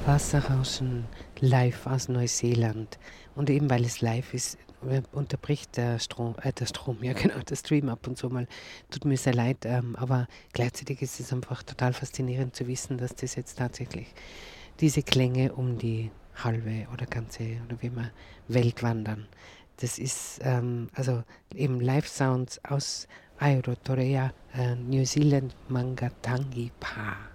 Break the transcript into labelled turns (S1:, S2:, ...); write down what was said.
S1: Wasserrauschen live aus Neuseeland. Und eben weil es live ist, unterbricht der Strom, ja genau, der Stream ab und zu mal. Tut mir sehr leid, aber gleichzeitig ist es einfach total faszinierend zu wissen, dass das jetzt tatsächlich diese Klänge um die halbe oder ganze oder wie immer Welt wandern. Das ist also eben Live-Sounds aus Aotearoa, New Zealand, Mangatangi Pa.